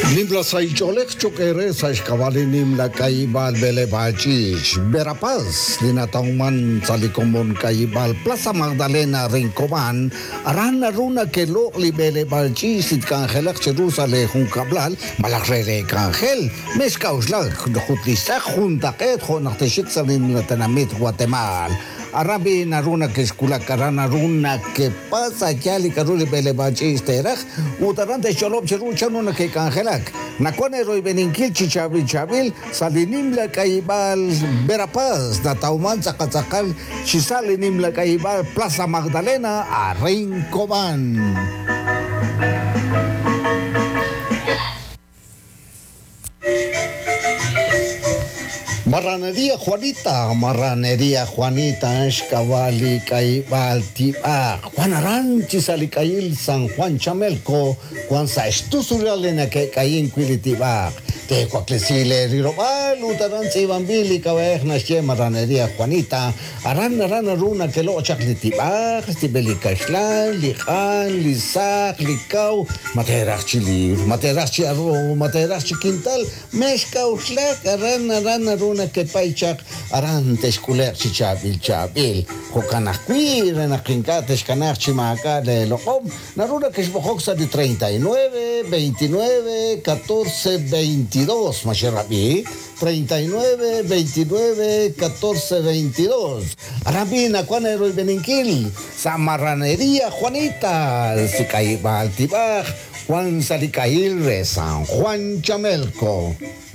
Nimbla saicholek chokere saishkavali nimla kaibal bele bachich. Berapaz dinatauman salikomon kaibal Plaza Magdalena Rincoban. Arana runa que lo libele bachich it kangelak Jerusalem hunkablal malakrere kangel. Meskausla jutlisak juntaket jonakteshik salim latanamit Guatemala. Arabi naruna que skula karana runa que pasa chali karuli bele bachich terach. Utarante cholop cheru chanuna que kangelak. Nakone roy beninkil chichabil chabil salinim la kaibal Verapaz natauman zakazakal chisalinim la kaibal Plaza Magdalena a Rincoban. Marranería Juanita, Escavali, Caibal, Tiba, Juanaran, Chisalicail, San Juan Chamelco, Juan Saestusuralena, que Caín Quilitiba, que Coaclesile, Rirobal, Utaran, Sibambili, Caberna, Marranería Juanita, Arana Runa, que lo chaclitiba, Stibelicaislan, Lijan, Lisac, Licau, Materachi, Materachi Arro, Materachi Quintal, Mescauslac, Arana Runa. Que paichak arantes kuler chichabil chabil jokanakwi renakinkates kanak chimaka de lokom naruna que esbojoxa de 39 29 14 22 macherabi 39 29 14 22 arabina cuanero y beninkil samarranería Juanita Sicaibal Tibaj Juan Salicail San Juan Chamelco.